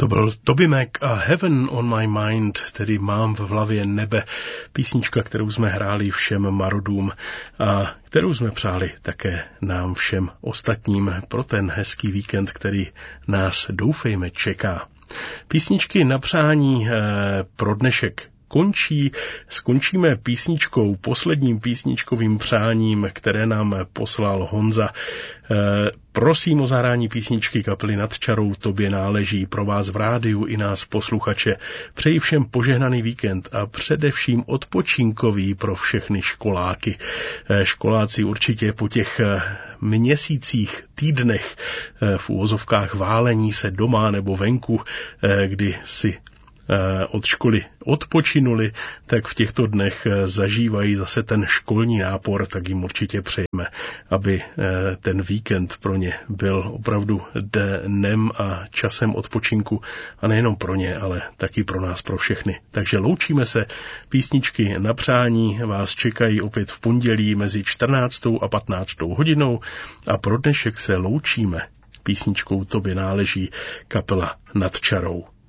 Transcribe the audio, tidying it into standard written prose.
To byl Toby Mac a Heaven on My Mind, tedy Mám v hlavě nebe, písnička, kterou jsme hráli všem marodům a kterou jsme přáli také nám všem ostatním pro ten hezký víkend, který nás doufejme čeká. Písničky na přání pro dnešek skončíme písničkou, posledním písničkovým přáním, které nám poslal Honza. Prosím o zahrání písničky kapely Nad čarou Tobě náleží pro vás v rádiu i nás posluchače. Přeji všem požehnaný víkend a především odpočinkový pro všechny školáky. Školáci určitě po těch měsících, týdnech v uvozovkách válení se doma nebo venku, kdy si od školy odpočinuli, tak v těchto dnech zažívají zase ten školní nápor, tak jim určitě přejeme, aby ten víkend pro ně byl opravdu dnem a časem odpočinku a nejenom pro ně, ale taky pro nás, pro všechny. Takže loučíme se, písničky na přání vás čekají opět v pondělí mezi 14. a 15. hodinou a pro dnešek se loučíme písničkou Tobě náleží, kapela Nad čarou.